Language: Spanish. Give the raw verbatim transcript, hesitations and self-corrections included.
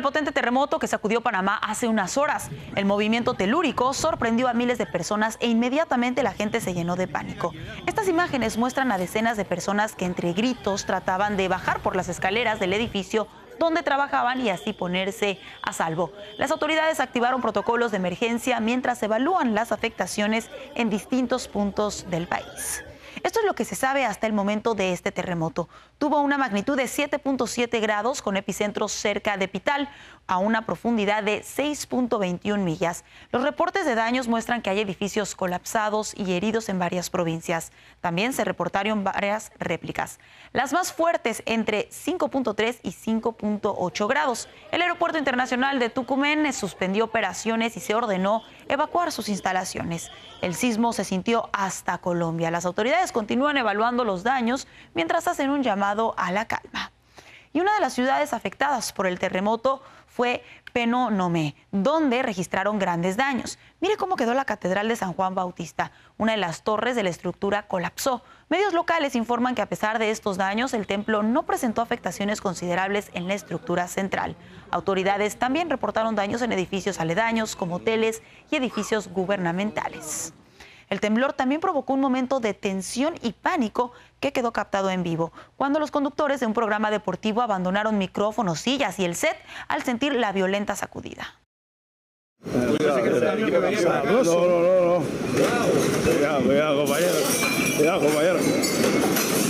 potente terremoto que sacudió Panamá hace unas horas. El movimiento telúrico sorprendió a miles de personas e inmediatamente la gente se llenó de pánico. Estas imágenes muestran a decenas de personas que entre gritos trataban de bajar por las escaleras del edificio donde trabajaban y así ponerse a salvo. Las autoridades activaron protocolos de emergencia mientras evalúan las afectaciones en distintos puntos del país. Esto es lo que se sabe hasta el momento de este terremoto. Tuvo una magnitud de siete punto siete grados con epicentro cerca de Pital, a una profundidad de seis punto veintiuna millas. Los reportes de daños muestran que hay edificios colapsados y heridos en varias provincias. También se reportaron varias réplicas. Las más fuertes entre cinco punto tres y cinco punto ocho grados. El Aeropuerto Internacional de Tucumán suspendió operaciones y se ordenó evacuar sus instalaciones. El sismo se sintió hasta Colombia. Las autoridades continúan evaluando los daños mientras hacen un llamado a la calma. Y una de las ciudades afectadas por el terremoto fue Penonomé, donde registraron grandes daños. Mire cómo quedó la Catedral de San Juan Bautista. Una de las torres de la estructura colapsó. Medios locales informan que a pesar de estos daños, el templo no presentó afectaciones considerables en la estructura central. Autoridades también reportaron daños en edificios aledaños, como hoteles y edificios gubernamentales. El temblor también provocó un momento de tensión y pánico que quedó captado en vivo, cuando los conductores de un programa deportivo abandonaron micrófonos, sillas y el set al sentir la violenta sacudida. Cuidado, no, no, no, no. Cuidado, cuidado, compañero. Cuidado, compañero.